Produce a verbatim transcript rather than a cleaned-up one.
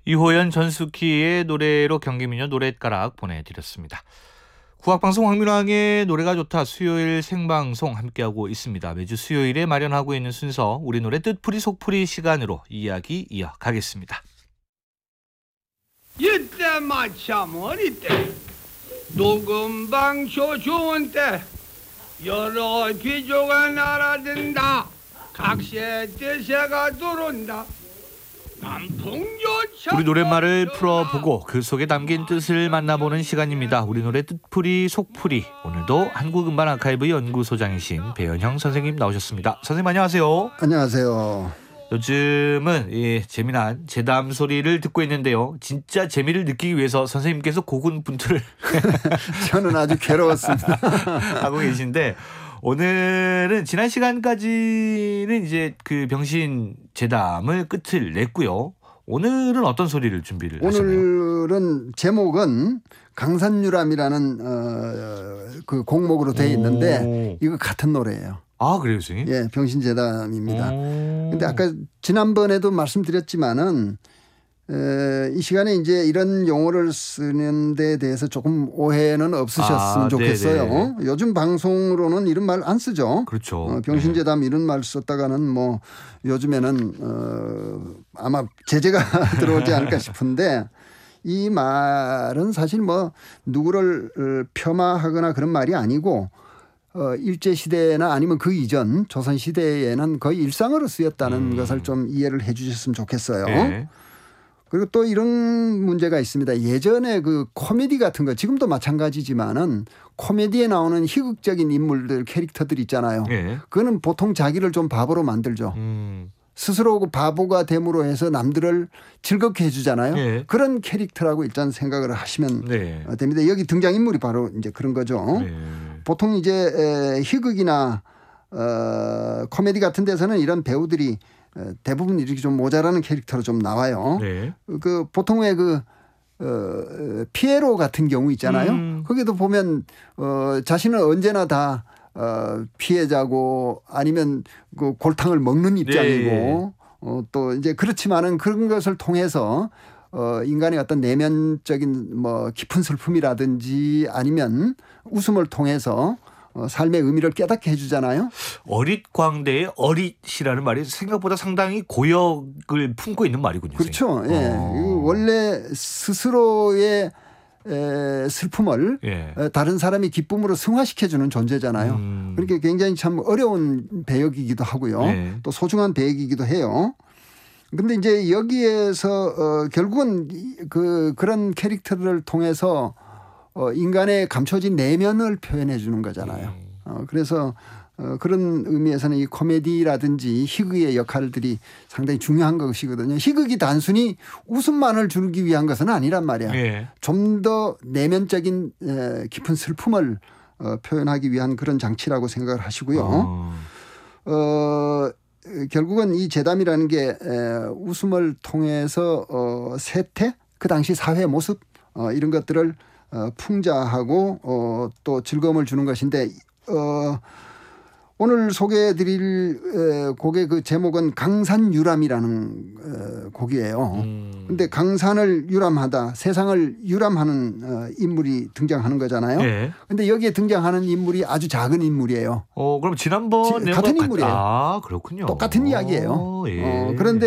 이호연 전숙희의 노래로 경기민요 노랫가락 보내드렸습니다. 국악방송 황민왕의 노래가 좋다 수요일 생방송 함께하고 있습니다. 매주 수요일에 마련하고 있는 순서 우리 노래 뜻풀이 속풀이 시간으로 이야기 이어가겠습니다. 이때 마참 어릴 때 녹음방쇼 좋은 때 여러 귀조가 날아든다. 각세 뜻새가 들어온다. 우리 노랫말을 풀어보고 그 속에 담긴 뜻을 만나보는 시간입니다. 우리 노래 뜻풀이 속풀이. 오늘도 한국음반 아카이브 연구소장이신 배현형 선생님 나오셨습니다. 선생님 안녕하세요. 안녕하세요. 요즘은 예, 재미난 재담 소리를 듣고 있는데요. 진짜 재미를 느끼기 위해서 선생님께서 고군분투를 저는 아주 괴로웠습니다. 하고 계신데 오늘은 지난 시간까지는 이제 그 병신 재담을 끝을 냈고요. 오늘은 어떤 소리를 준비를 하셨나요? 오늘은 제목은 강산유람이라는 어, 그 곡목으로 되어 있는데 이거 같은 노래예요. 아 그래요, 선생님? 예, 병신재담입니다. 근데 아까 지난번에도 말씀드렸지만은 에, 이 시간에 이제 이런 용어를 쓰는 데 대해서 조금 오해는 없으셨으면 아, 좋겠어요. 네네. 요즘 방송으로는 이런 말 안 쓰죠. 그렇죠. 어, 병신재담 이런 말 썼다가는 뭐 요즘에는 어, 아마 제재가 들어오지 않을까 싶은데 이 말은 사실 뭐 누구를 폄하하거나 그런 말이 아니고 어, 일제시대나 아니면 그 이전 조선시대에는 거의 일상어로 쓰였다는 음. 것을 좀 이해를 해 주셨으면 좋겠어요. 네. 그리고 또 이런 문제가 있습니다. 예전에 그 코미디 같은 거 지금도 마찬가지지만은 코미디에 나오는 희극적인 인물들 캐릭터들 있잖아요. 네. 그거는 보통 자기를 좀 바보로 만들죠. 음. 스스로 바보가 됨으로 해서 남들을 즐겁게 해주잖아요. 네. 그런 캐릭터라고 일단 생각을 하시면 네. 됩니다. 여기 등장인물이 바로 이제 그런 거죠. 네. 보통 이제 희극이나 어, 코미디 같은 데서는 이런 배우들이 대부분 이렇게 좀 모자라는 캐릭터로 좀 나와요. 네. 그 보통 왜 그 어, 피에로 같은 경우 있잖아요. 음. 거기도 보면 어, 자신은 언제나 다 어, 피해자고 아니면 그 골탕을 먹는 입장이고 네. 어, 또 이제 그렇지만은 그런 것을 통해서 어, 인간의 어떤 내면적인 뭐 깊은 슬픔이라든지 아니면 웃음을 통해서 어, 삶의 의미를 깨닫게 해주잖아요. 어릿광대의 어릿이라는 말이 생각보다 상당히 고역을 품고 있는 말이군요. 그렇죠. 예. 원래 스스로의 에, 슬픔을 예. 다른 사람이 기쁨으로 승화시켜주는 존재잖아요. 음. 그러니까 굉장히 참 어려운 배역이기도 하고요. 예. 또 소중한 배역이기도 해요. 그런데 이제 여기에서 어, 결국은 그 그런 캐릭터를 통해서 어, 인간의 감춰진 내면을 표현해 주는 거잖아요. 어, 그래서 어, 그런 의미에서는 이 코미디라든지 희극의 역할들이 상당히 중요한 것이거든요. 희극이 단순히 웃음만을 주기 위한 것은 아니란 말이야. 예. 좀 더 내면적인 에, 깊은 슬픔을 어, 표현하기 위한 그런 장치라고 생각을 하시고요. 어. 어, 결국은 이 재담이라는 게 에, 웃음을 통해서 어, 세태, 그 당시 사회 모습 어, 이런 것들을 어, 풍자하고 어, 또 즐거움을 주는 것인데 어, 오늘 소개해드릴 에, 곡의 그 제목은 강산유람이라는 에, 곡이에요. 그런데 음. 강산을 유람하다, 세상을 유람하는 어, 인물이 등장하는 거잖아요. 그런데 예. 여기에 등장하는 인물이 아주 작은 인물이에요. 어, 그럼 지난번 같은 인물이에요. 아, 그렇군요. 똑같은 이야기예요. 예. 어, 그런데